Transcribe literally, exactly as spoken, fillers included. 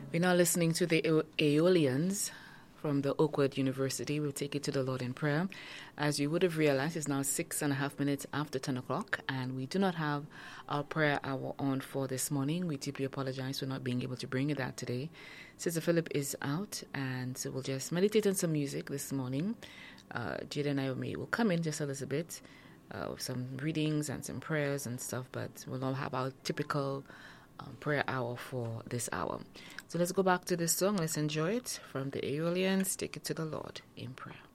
We're now listening to the Ae- Aeolians from the Oakwood University. We'll take it to the Lord in prayer. As you would have realized, it's now six and a half minutes after ten o'clock, and we do not have our prayer hour on for this morning. We deeply apologize for not being able to bring you that today. Sister Philip is out, and so we'll just meditate on some music this morning. Uh, Jada and Naomi will come in just a little bit uh, with some readings and some prayers and stuff, but we'll not have our typical um, prayer hour for this hour. So let's go back to this song. Let's enjoy it from the Aeolians. Take it to the Lord in prayer.